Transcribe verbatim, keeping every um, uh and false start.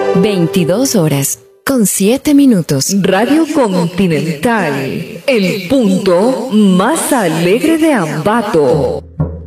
veintidós horas con siete minutos. Radio Continental, el punto más alegre de Ambato.